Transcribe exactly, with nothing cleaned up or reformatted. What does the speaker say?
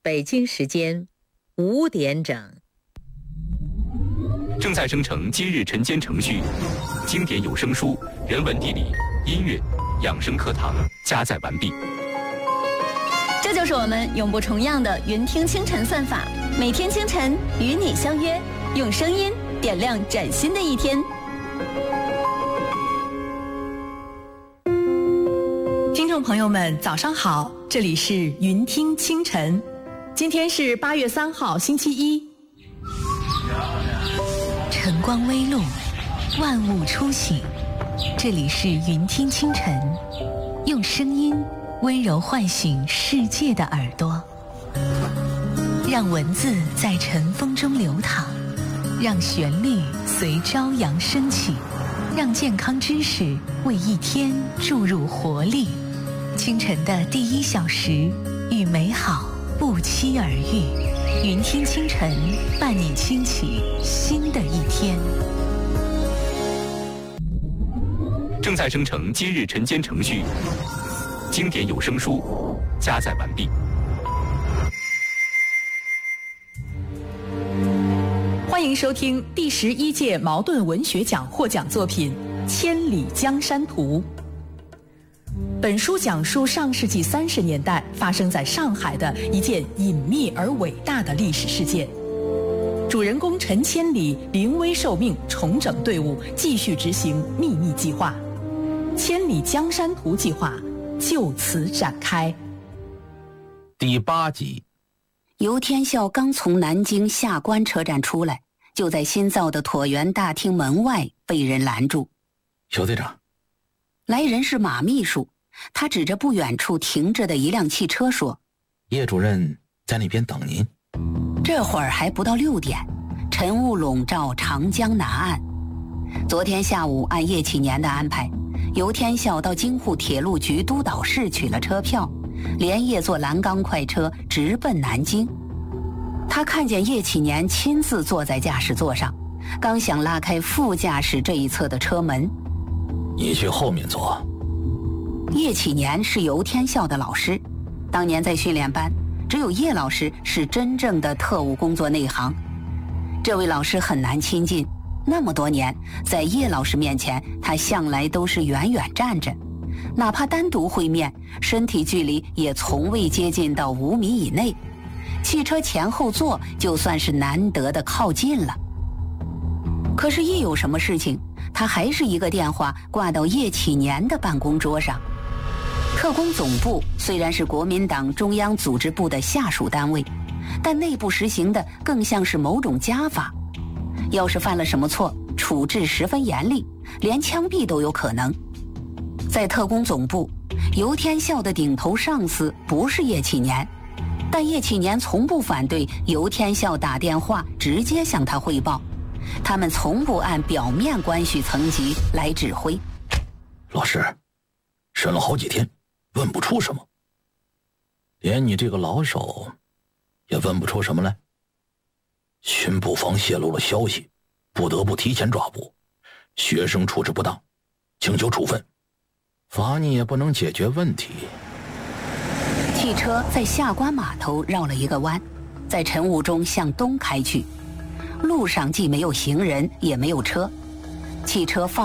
北京时间五点整。 正在生成今日晨间程序，经典有声书、人文地理、音乐、养生课堂加载完毕。 这就是我们永不重样的云听清晨算法，每天清晨与你相约，用声音点亮崭新的一天。 听众朋友们，早上好，这里是云听清晨，今天是八月三号，星期一。 晨光微露，万物初醒，这里是云听清晨，用声音温柔唤醒世界的耳朵，让文字在晨风中流淌，让旋律随朝阳升起，让健康知识为一天注入活力。清晨的第一小时，与美好不期而遇。云听清晨，伴你轻启新的一天。 正在生成今日晨间程序，经典有声书加载完毕。 欢迎收听第十一届茅盾文学奖获奖作品《千里江山图》。本书讲述上世纪三十年代发生在上海的一件隐秘而伟大的历史事件。主人公陈千里临危受命，重整队伍，继续执行秘密计划。千里江山图计划就此展开。 第八集， 游天笑刚从南京下关车站出来，就在新造的椭圆大厅门外被人拦住。 小队长， 来人是马秘书，他指着不远处停着的一辆汽车说： 叶主任在那边等您。 这会儿还不到六点，晨雾笼罩长江南岸。昨天下午按叶启年的安排，游天笑到京沪铁路局督导室取了车票，连夜坐蓝钢快车直奔南京。他看见叶启年亲自坐在驾驶座上，刚想拉开副驾驶这一侧的车门。 你去后面坐。 叶启年是游天笑的老师，当年在训练班，只有叶老师是真正的特务工作内行。这位老师很难亲近，那么多年，在叶老师面前，他向来都是远远站着，哪怕单独会面，身体距离也从未接近到五米以内。汽车前后座就算是难得的靠近了。可是，一有什么事情，他还是一个电话挂到叶启年的办公桌上。特工总部虽然是国民党中央组织部的下属单位，但内部实行的更像是某种家法。要是犯了什么错，处置十分严厉，连枪毙都有可能。在特工总部，游天笑的顶头上司不是叶启年，但叶启年从不反对游天笑打电话直接向他汇报，他们从不按表面关系层级来指挥。 老师，审了好几天，问不出什么，连你这个老手也问不出什么来。巡捕房泄露了消息，不得不提前抓捕，学生处置不当，请求处分，罚你也不能解决问题。 汽车在下关码头绕了一个弯，在晨雾中向东开去，路上既没有行人也没有车，汽车放